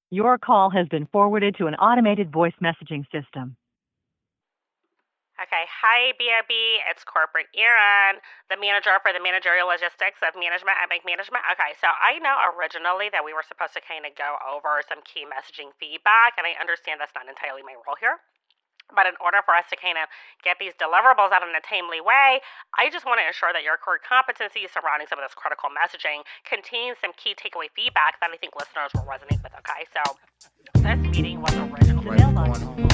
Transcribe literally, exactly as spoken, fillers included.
Your call has been forwarded to an automated voice messaging system. Okay, hi B O B, it's Corporate Erin, the manager for the managerial logistics of management at Bank Management. Okay, so I know originally that we were supposed to kind of go over some key messaging feedback, and I understand that's not entirely my role here. But in order for us to kind of get these deliverables out in a timely way, I just want to ensure that your core competencies surrounding some of this critical messaging contains some key takeaway feedback that I think listeners will resonate with, okay? So this meeting was originally... Right, going home.